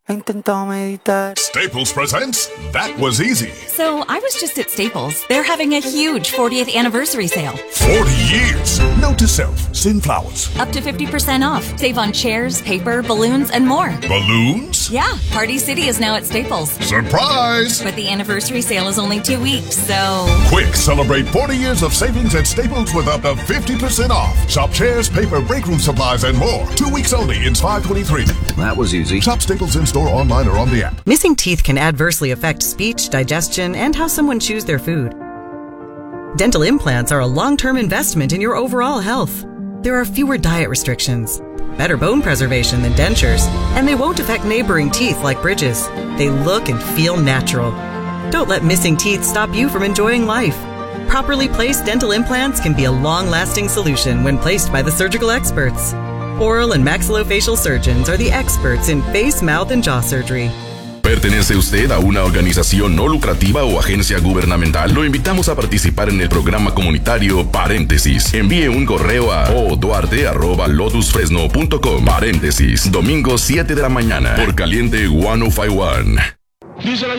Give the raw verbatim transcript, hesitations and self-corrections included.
He intentado meditar. Staples presents That Was Easy. So I was just at Staples. They're having a huge fortieth anniversary sale. forty years. Note to self, send flowers. Up to fifty percent off. Save on chairs, paper, balloons, and more. Balloons? Yeah, Party City is now at Staples. Surprise! But the anniversary sale is only two weeks, so... Quick, celebrate forty years of savings at Staples with up to fifty percent off. Shop chairs, paper, break room supplies, and more. Two weeks only in five twenty-three. That was easy. Shop Staples in-store, online, or on the app. Missing teeth can adversely affect speech, digestion, and how someone chews their food. Dental implants are a long-term investment in your overall health. There are fewer diet restrictions, better bone preservation than dentures, and they won't affect neighboring teeth like bridges. They look and feel natural. Don't let missing teeth stop you from enjoying life. Properly placed dental implants can be a long-lasting solution when placed by the surgical experts. Oral and maxillofacial surgeons are the experts in face, mouth, and jaw surgery. ¿Pertenece usted a una organización no lucrativa o agencia gubernamental? Lo invitamos a participar en el programa comunitario Paréntesis. Envíe un correo a o duarte arroba lotus fresno punto com. Paréntesis, domingo siete de la mañana por Caliente ciento cincuenta y uno.